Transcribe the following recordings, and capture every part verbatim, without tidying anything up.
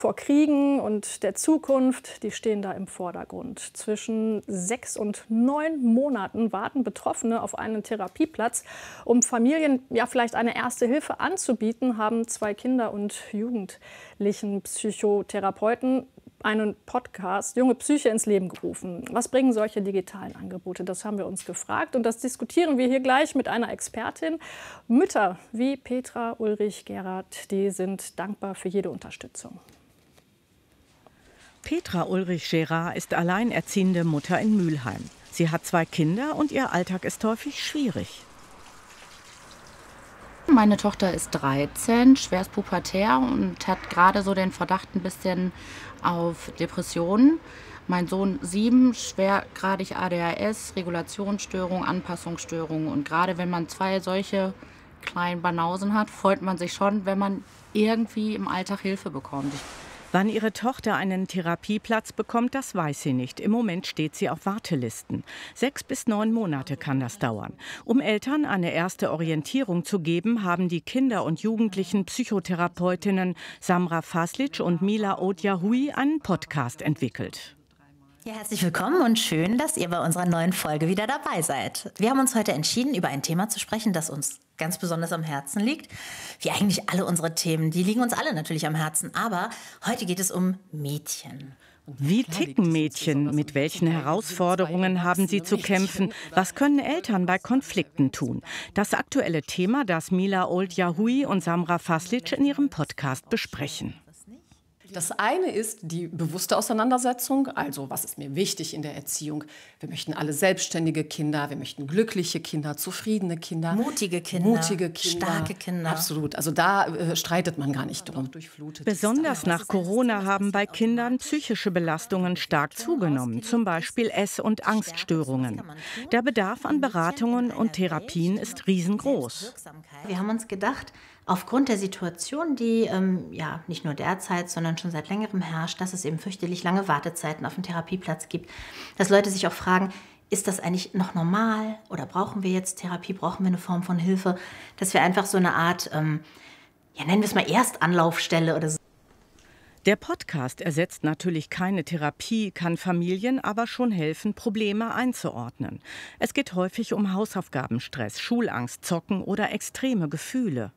vor Kriegen und der Zukunft, die stehen da im Vordergrund. Zwischen sechs und neun Monaten warten Betroffene auf einen Therapieplatz. Um Familien ja vielleicht eine erste Hilfe anzubieten, haben zwei Kinder- und Jugendlichen Psychotherapeuten einen Podcast Junge Psyche ins Leben gerufen. Was bringen solche digitalen Angebote? Das haben wir uns gefragt und das diskutieren wir hier gleich mit einer Expertin. Mütter wie Petra Ulrich-Gerard, die sind dankbar für jede Unterstützung. Petra Ulrich-Gerard ist alleinerziehende Mutter in Mülheim. Sie hat zwei Kinder und ihr Alltag ist häufig schwierig. Meine Tochter ist dreizehn, schwerst pubertär und hat gerade so den Verdacht ein bisschen auf Depressionen. Mein Sohn sieben, schwergradig A D H S, Regulationsstörung, Anpassungsstörung. Und gerade wenn man zwei solche kleinen Banausen hat, freut man sich schon, wenn man irgendwie im Alltag Hilfe bekommt. Wann ihre Tochter einen Therapieplatz bekommt, das weiß sie nicht. Im Moment steht sie auf Wartelisten. Sechs bis neun Monate kann das dauern. Um Eltern eine erste Orientierung zu geben, haben die Kinder- und Jugendlichen Psychotherapeutinnen Samra Faslic und Mila Oud-Yahoui einen Podcast entwickelt. Ja, herzlich willkommen und schön, dass ihr bei unserer neuen Folge wieder dabei seid. Wir haben uns heute entschieden, über ein Thema zu sprechen, das uns ganz besonders am Herzen liegt. Wie eigentlich alle unsere Themen, die liegen uns alle natürlich am Herzen. Aber heute geht es um Mädchen. Wie ticken Mädchen? Mit welchen Herausforderungen haben sie zu kämpfen? Was können Eltern bei Konflikten tun? Das aktuelle Thema, das Mila Oud-Yahoui und Samra Faslic in ihrem Podcast besprechen. Das eine ist die bewusste Auseinandersetzung, also was ist mir wichtig in der Erziehung. Wir möchten alle selbstständige Kinder, wir möchten glückliche Kinder, zufriedene Kinder. Mutige Kinder, mutige Kinder, starke Kinder. Absolut, also da äh, streitet man gar nicht drum. Besonders nach Corona haben bei Kindern psychische Belastungen stark zugenommen, zum Beispiel Ess- und Angststörungen. Der Bedarf an Beratungen und Therapien ist riesengroß. Wir haben uns gedacht, aufgrund der Situation, die ähm, ja nicht nur derzeit, sondern schon seit längerem herrscht, dass es eben fürchterlich lange Wartezeiten auf den Therapieplatz gibt, dass Leute sich auch fragen, ist das eigentlich noch normal oder brauchen wir jetzt Therapie, brauchen wir eine Form von Hilfe, dass wir einfach so eine Art, ähm, ja nennen wir es mal Erstanlaufstelle oder so. Der Podcast ersetzt natürlich keine Therapie, kann Familien aber schon helfen, Probleme einzuordnen. Es geht häufig um Hausaufgabenstress, Schulangst, Zocken oder extreme Gefühle.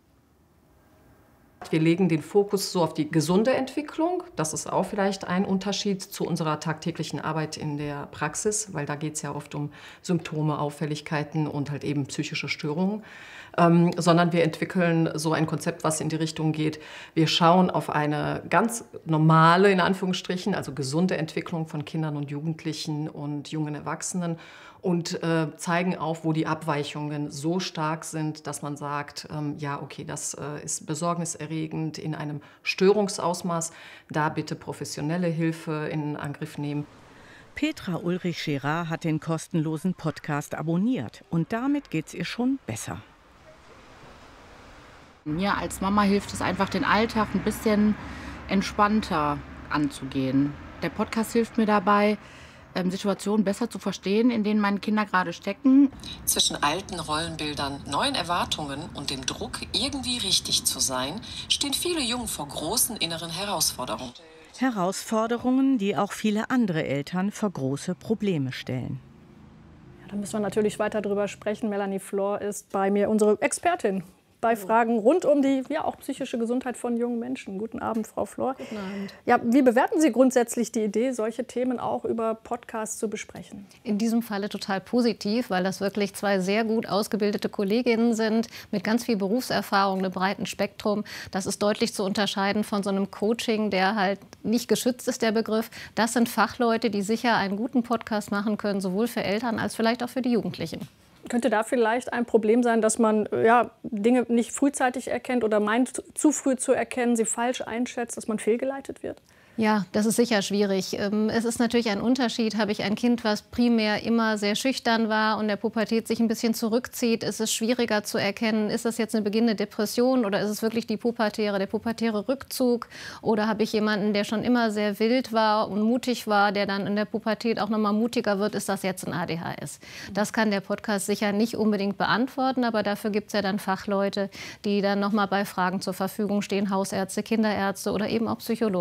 Wir legen den Fokus so auf die gesunde Entwicklung. Das ist auch vielleicht ein Unterschied zu unserer tagtäglichen Arbeit in der Praxis, weil da geht es ja oft um Symptome, Auffälligkeiten und halt eben psychische Störungen. Ähm, sondern wir entwickeln so ein Konzept, was in die Richtung geht. Wir schauen auf eine ganz normale, in Anführungsstrichen, also gesunde Entwicklung von Kindern und Jugendlichen und jungen Erwachsenen und äh, zeigen auf, wo die Abweichungen so stark sind, dass man sagt, ähm, ja, okay, das äh, ist besorgniserregend in einem Störungsausmaß. Da bitte professionelle Hilfe in Angriff nehmen. Petra Ulrich-Gerard hat den kostenlosen Podcast abonniert und damit geht's ihr schon besser. Mir als Mama hilft es einfach, den Alltag ein bisschen entspannter anzugehen. Der Podcast hilft mir dabei, Situationen besser zu verstehen, in denen meine Kinder gerade stecken. Zwischen alten Rollenbildern, neuen Erwartungen und dem Druck, irgendwie richtig zu sein, stehen viele Jungen vor großen inneren Herausforderungen. Herausforderungen, die auch viele andere Eltern vor große Probleme stellen. Ja, da müssen wir natürlich weiter drüber sprechen. Melanie Flor ist bei mir unsere Expertin bei Fragen rund um die ja, auch psychische Gesundheit von jungen Menschen. Guten Abend, Frau Flor. Guten Abend. Ja, wie bewerten Sie grundsätzlich die Idee, solche Themen auch über Podcasts zu besprechen? In diesem Falle total positiv, weil das wirklich zwei sehr gut ausgebildete Kolleginnen sind, mit ganz viel Berufserfahrung, einem breiten Spektrum. Das ist deutlich zu unterscheiden von so einem Coaching, der halt nicht geschützt ist, der Begriff. Das sind Fachleute, die sicher einen guten Podcast machen können, sowohl für Eltern als vielleicht auch für die Jugendlichen. Könnte da vielleicht ein Problem sein, dass man ja, Dinge nicht frühzeitig erkennt oder meint, zu früh zu erkennen, sie falsch einschätzt, dass man fehlgeleitet wird? Ja, das ist sicher schwierig. Es ist natürlich ein Unterschied. Habe ich ein Kind, was primär immer sehr schüchtern war und in der Pubertät sich ein bisschen zurückzieht, ist es schwieriger zu erkennen, ist das jetzt eine beginnende Depression oder ist es wirklich die pubertäre, der pubertäre Rückzug? Oder habe ich jemanden, der schon immer sehr wild war und mutig war, der dann in der Pubertät auch noch mal mutiger wird, ist das jetzt ein A D H S? Das kann der Podcast sicher nicht unbedingt beantworten, aber dafür gibt es ja dann Fachleute, die dann noch mal bei Fragen zur Verfügung stehen, Hausärzte, Kinderärzte oder eben auch Psychologen.